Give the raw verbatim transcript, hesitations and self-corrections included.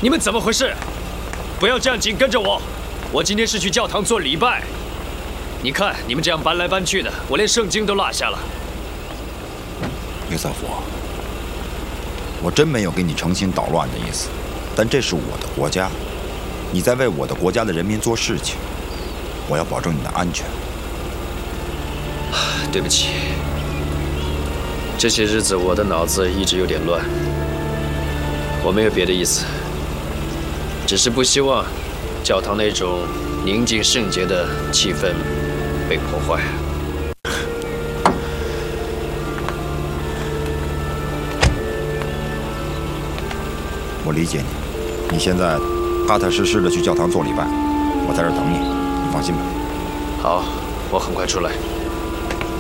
你们怎么回事？不要这样紧跟着我，我今天是去教堂做礼拜。你看你们这样搬来搬去的，我连圣经都落下了。 约瑟夫，我真没有给你诚心捣乱的意思，但这是我的国家，你在为我的国家的人民做事情，我要保证你的安全。 对不起，这些日子我的脑子一直有点乱，我没有别的意思，只是不希望教堂那种宁静圣洁的气氛被破坏。 我理解你，你现在踏踏实实的去教堂做礼拜，我在这儿等你，你放心吧。 好，我很快出来。